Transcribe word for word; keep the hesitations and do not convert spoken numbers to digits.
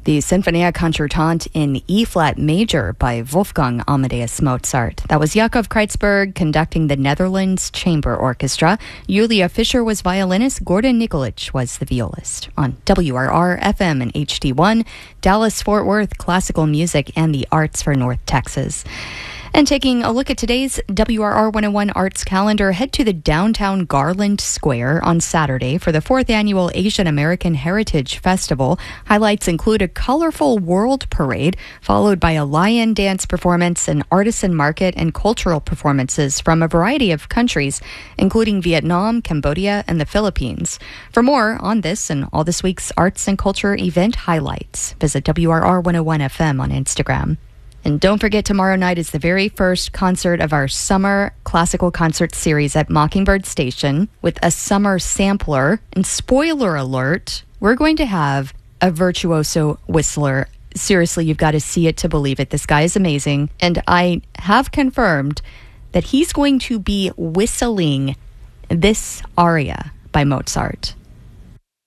The Sinfonia Concertante in E-flat major by Wolfgang Amadeus Mozart. That was Jakob Kreitzberg conducting the Netherlands Chamber Orchestra. Julia Fischer was violinist. Gordon Nikolic was the violist. On W R R F M and H D one, Dallas-Fort Worth, classical music and the arts for North Texas. And taking a look at today's W R R one oh one Arts calendar, head to the downtown Garland Square on Saturday for the fourth annual Asian American Heritage Festival. Highlights include a colorful world parade, followed by a lion dance performance, an artisan market, and cultural performances from a variety of countries, including Vietnam, Cambodia, and the Philippines. For more on this and all this week's arts and culture event highlights, visit W R R one oh one F M on Instagram. And don't forget, tomorrow night is the very first concert of our summer classical concert series at Mockingbird Station with a summer sampler. And spoiler alert, we're going to have a virtuoso whistler. Seriously, you've got to see it to believe it. This guy is amazing. And I have confirmed that he's going to be whistling this aria by Mozart.